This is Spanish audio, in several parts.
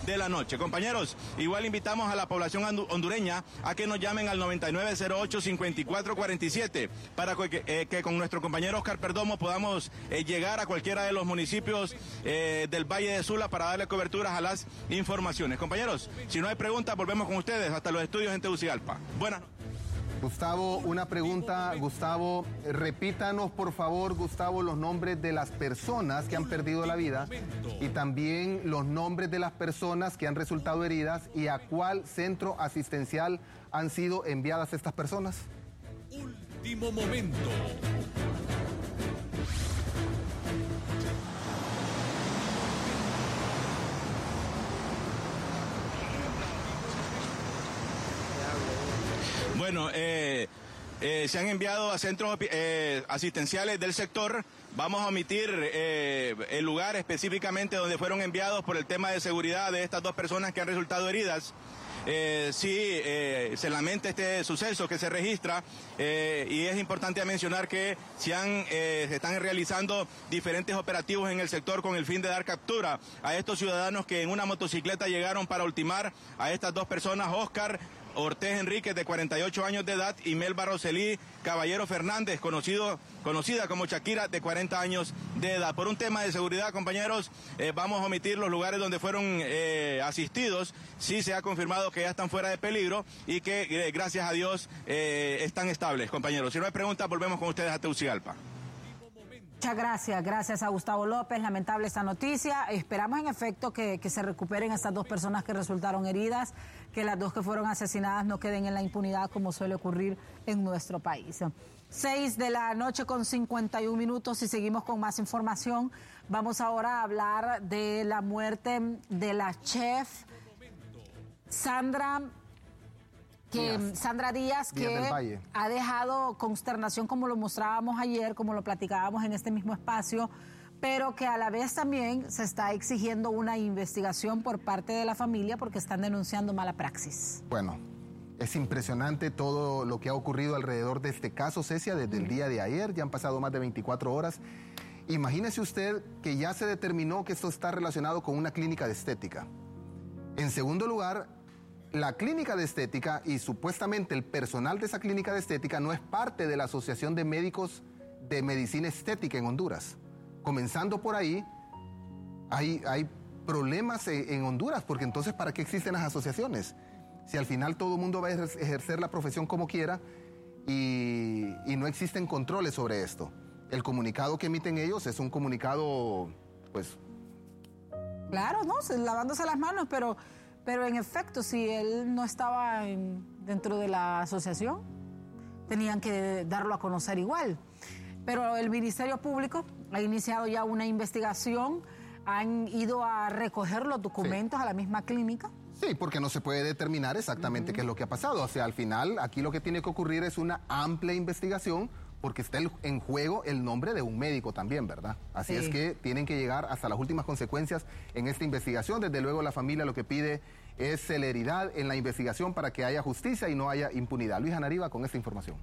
de la noche. Compañeros, igual invitamos a la población hondureña a que nos llamen al 9908-5447 para que con nuestro compañero Oscar Perdomo podamos llegar a cualquiera de los municipios del Valle de Sula para darle coberturas a las informaciones. Compañeros, si no hay preguntas, volvemos con ustedes hasta los estudios en Tegucigalpa. Buenas noches. Gustavo, una pregunta. Gustavo, repítanos por favor, Gustavo, los nombres de las personas que han perdido la vida y también los nombres de las personas que han resultado heridas y a cuál centro asistencial han sido enviadas estas personas. Último momento. Bueno, se han enviado a centros asistenciales del sector. Vamos a omitir el lugar específicamente donde fueron enviados por el tema de seguridad de estas dos personas que han resultado heridas. Se lamenta este suceso que se registra y es importante mencionar que se están realizando diferentes operativos en el sector con el fin de dar captura a estos ciudadanos que en una motocicleta llegaron para ultimar a estas dos personas, Oscar Ortiz Enríquez, de 48 años de edad, y Melba Roselí Caballero Fernández, conocida como Shakira, de 40 años de edad. Por un tema de seguridad, compañeros, vamos a omitir los lugares donde fueron asistidos. Sí se ha confirmado que ya están fuera de peligro y que, gracias a Dios, están estables, compañeros. Si no hay preguntas, volvemos con ustedes a Tegucigalpa. Muchas gracias a Gustavo López. Lamentable esta noticia. Esperamos en efecto que se recuperen estas dos personas que resultaron heridas, que las dos que fueron asesinadas no queden en la impunidad como suele ocurrir en nuestro país. 6:51 p.m. y seguimos con más información. Vamos ahora a hablar de la muerte de la chef Sandra Díaz, que ha dejado consternación, como lo mostrábamos ayer, como lo platicábamos en este mismo espacio, pero que a la vez también se está exigiendo una investigación por parte de la familia porque están denunciando mala praxis. Bueno, es impresionante todo lo que ha ocurrido alrededor de este caso, Cecia, desde el día de ayer. Ya han pasado más de 24 horas. Imagínese usted que ya se determinó que esto está relacionado con una clínica de estética. En segundo lugar, la clínica de estética y supuestamente el personal de esa clínica de estética no es parte de la Asociación de Médicos de Medicina Estética en Honduras. Comenzando por ahí, hay problemas en Honduras, porque entonces ¿para qué existen las asociaciones? Si al final todo el mundo va a ejercer la profesión como quiera y no existen controles sobre esto. El comunicado que emiten ellos es un comunicado, pues... Claro, ¿no? Lavándose las manos, pero en efecto, si él no estaba dentro de la asociación, tenían que darlo a conocer igual. Pero el Ministerio Público ha iniciado ya una investigación, han ido a recoger los documentos a la misma clínica. Sí, porque no se puede determinar exactamente qué es lo que ha pasado. O sea, al final, aquí lo que tiene que ocurrir es una amplia investigación, porque está en juego el nombre de un médico también, ¿verdad? Así es que tienen que llegar hasta las últimas consecuencias en esta investigación. Desde luego la familia lo que pide es celeridad en la investigación para que haya justicia y no haya impunidad. Luis Anariba con esta información.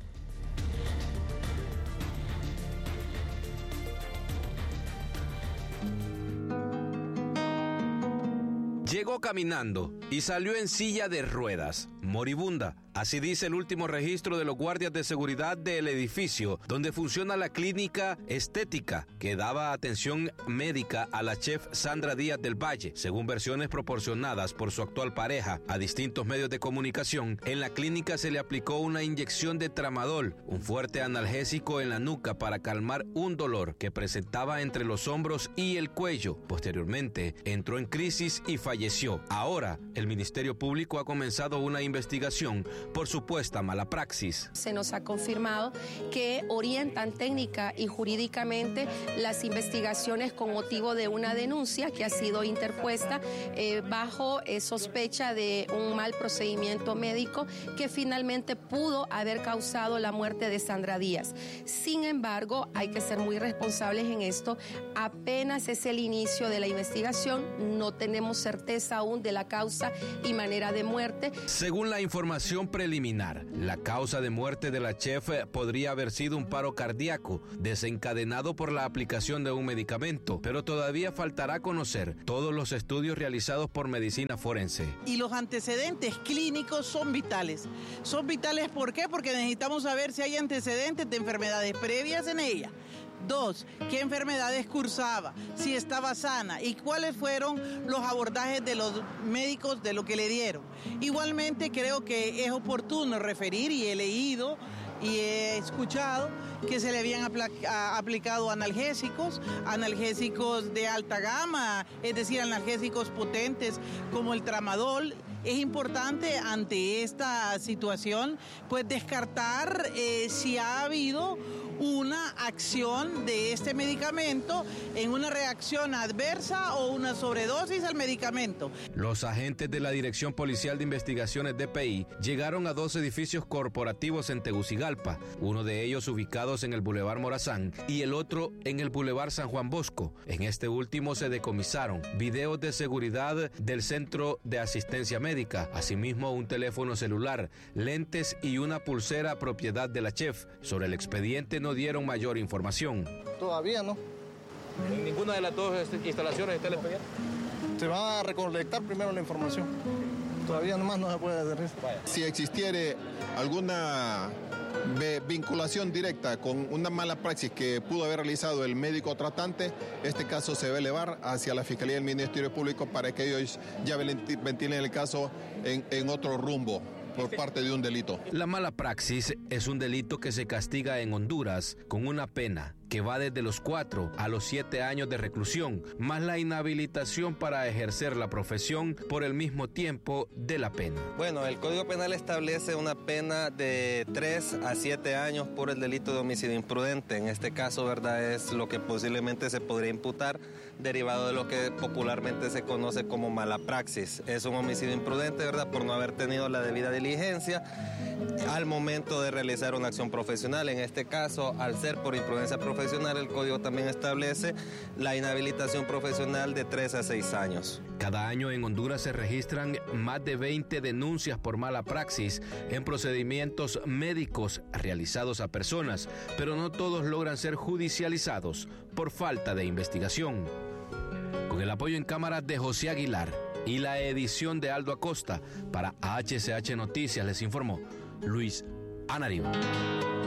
Llegó caminando y salió en silla de ruedas, moribunda. Así dice el último registro de los guardias de seguridad del edificio donde funciona la clínica estética que daba atención médica a la chef Sandra Díaz del Valle. Según versiones proporcionadas por su actual pareja a distintos medios de comunicación, en la clínica se le aplicó una inyección de tramadol, un fuerte analgésico en la nuca para calmar un dolor que presentaba entre los hombros y el cuello. Posteriormente, entró en crisis y falleció. Ahora, el Ministerio Público ha comenzado una investigación por supuesta mala praxis. Se nos ha confirmado que orientan técnica y jurídicamente las investigaciones con motivo de una denuncia que ha sido interpuesta bajo sospecha de un mal procedimiento médico que finalmente pudo haber causado la muerte de Sandra Díaz. Sin embargo, hay que ser muy responsables en esto. Apenas es el inicio de la investigación, no tenemos certeza certeza aún de la causa y manera de muerte. Según la información preliminar, la causa de muerte de la chef podría haber sido un paro cardíaco desencadenado por la aplicación de un medicamento, pero todavía faltará conocer todos los estudios realizados por medicina forense. Y los antecedentes clínicos son vitales. Son vitales, ¿por qué? Porque necesitamos saber si hay antecedentes de enfermedades previas en ella. 2, qué enfermedades cursaba, si estaba sana y cuáles fueron los abordajes de los médicos de lo que le dieron. Igualmente creo que es oportuno referir, y he leído y he escuchado que se le habían aplicado analgésicos de alta gama, es decir, analgésicos potentes como el tramadol. Es importante ante esta situación pues descartar si ha habido una acción de este medicamento en una reacción adversa o una sobredosis al medicamento. Los agentes de la Dirección Policial de Investigaciones DPI llegaron a 2 edificios corporativos en Tegucigalpa, uno de ellos ubicados en el Boulevard Morazán y el otro en el Boulevard San Juan Bosco. En este último se decomisaron videos de seguridad del Centro de Asistencia Médica, asimismo un teléfono celular, lentes y una pulsera propiedad de la chef. Sobre el expediente no dieron mayor información. Todavía no. ¿En ninguna de las 2 instalaciones está el expediente? Se va a recolectar primero la información. Todavía nomás no se puede decir. Si existiere alguna vinculación directa con una mala praxis que pudo haber realizado el médico tratante, este caso se va a elevar hacia la Fiscalía del Ministerio Público para que ellos ya ventilen el caso en otro rumbo por parte de un delito. La mala praxis es un delito que se castiga en Honduras con una pena que va desde los 4 a los 7 años de reclusión, más la inhabilitación para ejercer la profesión por el mismo tiempo de la pena. Bueno, el Código Penal establece una pena de 3 a 7 años por el delito de homicidio imprudente. En este caso, ¿verdad?, es lo que posiblemente se podría imputar, derivado de lo que popularmente se conoce como mala praxis. Es un homicidio imprudente, ¿verdad?, por no haber tenido la debida diligencia al momento de realizar una acción profesional. En este caso, al ser por imprudencia profesional, el Código también establece la inhabilitación profesional de 3 a 6 años. Cada año en Honduras se registran más de 20 denuncias por mala praxis en procedimientos médicos realizados a personas, pero no todos logran ser judicializados por falta de investigación. Con el apoyo en cámara de José Aguilar y la edición de Aldo Acosta, para HCH Noticias les informó Luis Anarivo.